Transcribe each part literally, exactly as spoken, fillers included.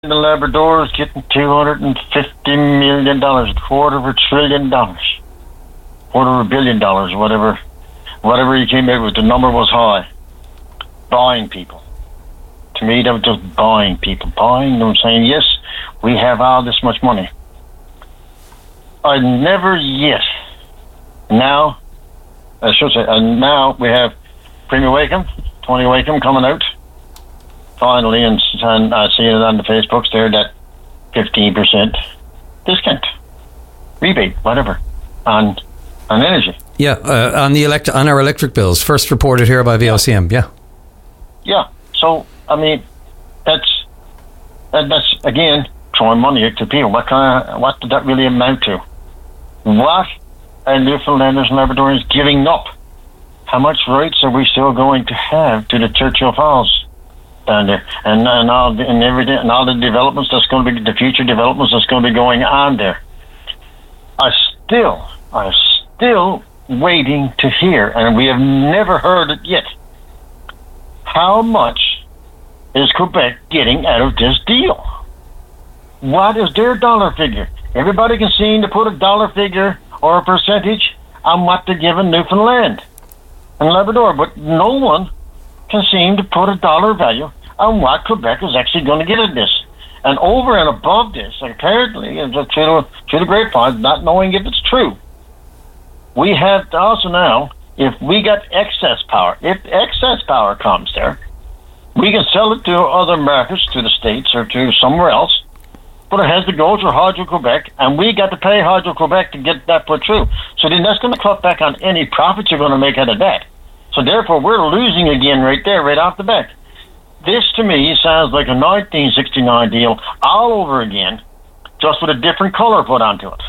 The Labrador is getting two hundred fifty million dollars, a quarter of a trillion dollars, quarter of a billion dollars, whatever, whatever he came out with. The number was high. Buying people. To me, that was just buying people, buying them, saying, yes, we have all this much money. I never yet. Now, I should say, and now we have Premier Wakeham, Tony Wakeham coming out. Finally, and, and I see it on the Facebooks there that fifteen percent discount, rebate, whatever, on on energy. Yeah, uh, on the elect on our electric bills. First reported here by V O C M. Yeah. Yeah. So I mean, that's that, that's again throwing money out to people. What kind of, what did that really amount to? What are Newfoundlanders and Labradorians giving up? How much rights are we still going to have to the Churchill Falls down there, and and all the, and everything, and all the developments that's going to be the future developments that's going to be going on there? I still, I'm still waiting to hear, and we have never heard it yet. How much is Quebec getting out of this deal? What is their dollar figure? Everybody can seem to put a dollar figure or a percentage on what they're giving Newfoundland and Labrador, but no one can seem to put a dollar value on what Quebec is actually going to get at this. And over and above this, apparently, and just through, through the grapevine, not knowing if it's true, we have to also now, if we got excess power, if excess power comes there, we can sell it to other markets, to the States or to somewhere else, but it has to go through Hydro-Quebec, and we got to pay Hydro-Quebec to get that put through. So then that's going to cut back on any profits you're going to make out of that. So therefore, we're losing again right there, right off the bat. This, to me, sounds like a nineteen sixty-nine deal all over again, just with a different color put onto it.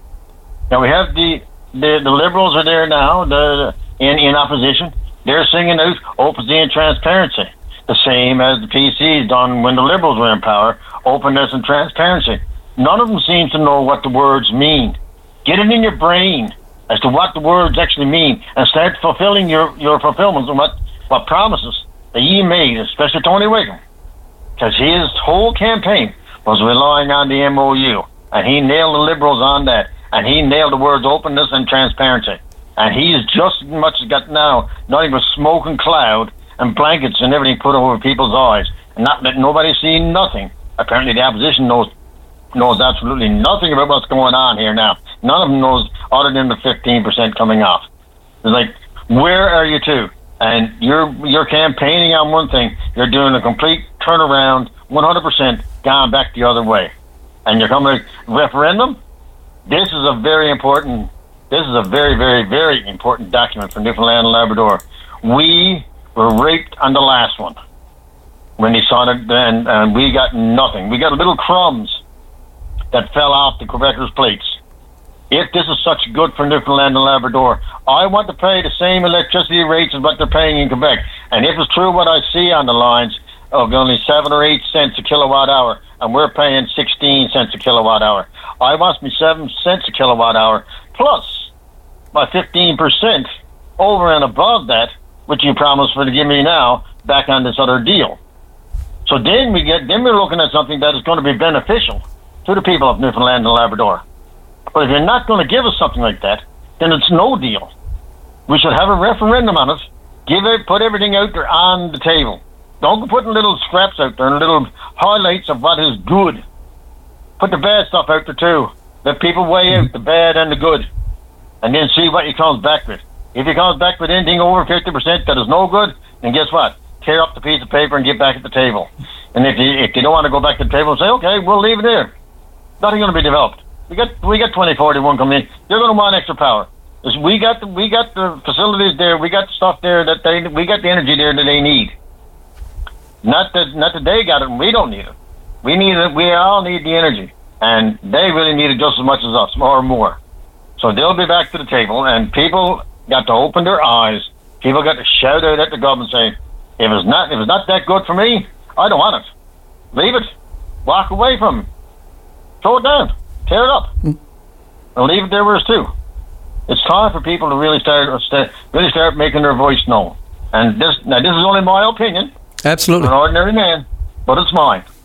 Now, we have the the, the Liberals are there now, the, in, in opposition. They're singing out openness and transparency, the same as the P C's done when the Liberals were in power, openness and transparency. None of them seem to know what the words mean. Get it in your brain as to what the words actually mean, and start fulfilling your, your fulfillments and what, what promises that you made, especially Tony Wakeham. Because his whole campaign was relying on the M O U, and he nailed the Liberals on that, and he nailed the words openness and transparency. And he's just as much as got now, nothing but smoke and cloud and blankets and everything put over people's eyes, and not that nobody's seen nothing. Apparently the opposition knows knows absolutely nothing about what's going on here now. None of them knows other than the fifteen percent coming off. It's like, where are you to? And you're you're campaigning on one thing, you're doing a complete turnaround, one hundred percent gone back the other way. And you're coming to referendum? This is a very important, this is a very, very, very important document for Newfoundland and Labrador. We were raped on the last one when he signed it, and, and we got nothing. We got little crumbs that fell off the Quebecers' plates. If this is such good for Newfoundland and Labrador, I want to pay the same electricity rates as what they're paying in Quebec. And if it's true what I see on the lines of only seven or eight cents a kilowatt hour, and we're paying sixteen cents a kilowatt hour, I want me seven cents a kilowatt hour plus my fifteen percent over and above that, which you promised for to give me now back on this other deal. So then we get, then we're looking at something that is going to be beneficial to the people of Newfoundland and Labrador. But if you're not going to give us something like that, then it's no deal. We should have a referendum on it. Give it, put everything out there on the table. Don't go putting little scraps out there and little highlights of what is good. Put the bad stuff out there too. Let people weigh out the bad and the good, and then see what he comes back with. If he comes back with anything over fifty percent that is no good, then guess what? Tear up the piece of paper and get back at the table. And if you if you don't want to go back to the table, say, okay, we'll leave it there. Nothing going to be developed. We got we got twenty forty-one coming in. They're going to want extra power. We got the, we got the facilities there. We got the stuff there that they we got the energy there that they need. Not that not that they got it and we don't need it. We need it. We all need the energy, and they really need it just as much as us, or more. So they'll be back to the table, and people got to open their eyes. People got to shout out at the government saying, "If it's not if it's not that good for me, I don't want it. Leave it. Walk away from it. Throw it down. Tear it up. Mm. And leave it there where it's to." It's time for people to really start, start really start making their voice known. And this now this is only my opinion. Absolutely. I'm an ordinary man, but it's mine.